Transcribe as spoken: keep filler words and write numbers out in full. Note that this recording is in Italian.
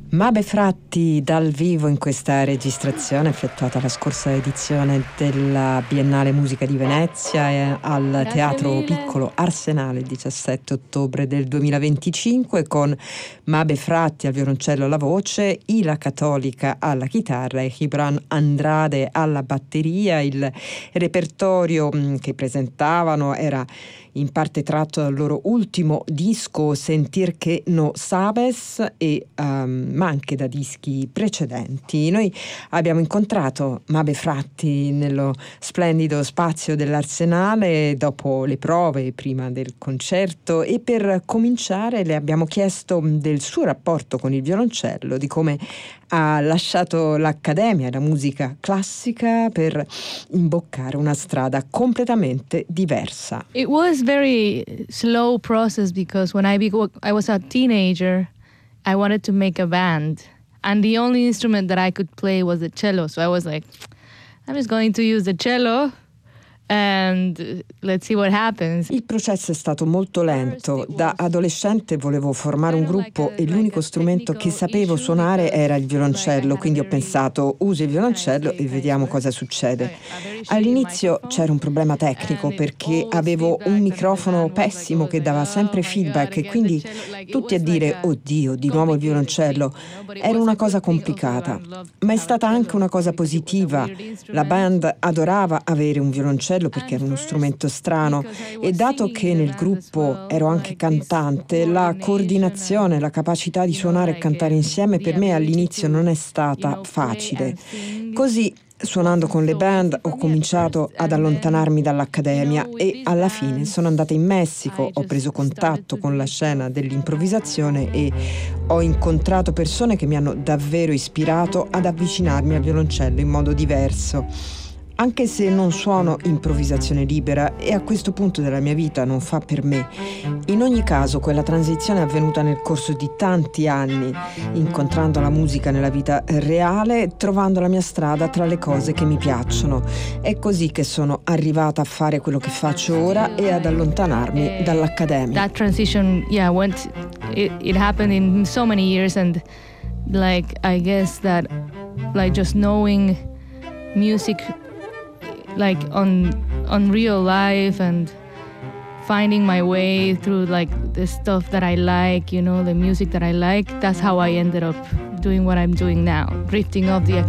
Mabe Fratti dal vivo in questa registrazione effettuata alla scorsa edizione della Biennale Musica di Venezia e al Teatro Piccolo Arsenale il diciassette ottobre del duemilaventicinque, con Mabe Fratti al violoncello e alla voce, Ila Cattolica alla chitarra e Gibran Andrade alla batteria. Il repertorio che presentavano era in parte tratto dal loro ultimo disco Sentir que no sabes, e um, ma anche da dischi precedenti. Noi abbiamo incontrato Mabe Fratti nello splendido spazio dell'Arsenale dopo le prove, prima del concerto, e per cominciare le abbiamo chiesto del suo rapporto con il violoncello, di come ha lasciato l'Accademia della Musica Classica per imboccare una strada completamente diversa. It was very slow process because when I be- I was a teenager, I wanted to make a band, and the only instrument that I could play was the cello. So I was like, I'm just going to use the cello and let's see what happens. Il processo è stato molto lento. Da adolescente volevo formare un gruppo e l'unico strumento che sapevo suonare era il violoncello, quindi ho pensato uso il violoncello e vediamo cosa succede. All'inizio c'era un problema tecnico perché avevo un microfono pessimo che dava sempre feedback, e quindi tutti a dire oddio, di nuovo il violoncello. Era una cosa complicata, ma è stata anche una cosa positiva. La band adorava avere un violoncello perché era uno strumento strano, e dato che nel gruppo ero anche cantante, la coordinazione, la capacità di suonare e cantare insieme per me all'inizio non è stata facile. Così, suonando con le band, ho cominciato ad allontanarmi dall'Accademia e alla fine sono andata in Messico, ho preso contatto con la scena dell'improvvisazione e ho incontrato persone che mi hanno davvero ispirato ad avvicinarmi al violoncello in modo diverso. Anche se non suono improvvisazione libera e a questo punto della mia vita non fa per me, in ogni caso quella transizione è avvenuta nel corso di tanti anni, incontrando la musica nella vita reale, trovando la mia strada tra le cose che mi piacciono. È così che sono arrivata a fare quello che faccio ora e ad allontanarmi dall'Accademia. That transition, yeah, went it, it happened in so many years, and like I guess that like just knowing music like on on real life and finding my way through like the stuff that I like, you know, the music that I like, that's how I ended up doing what I'm doing now, drifting off the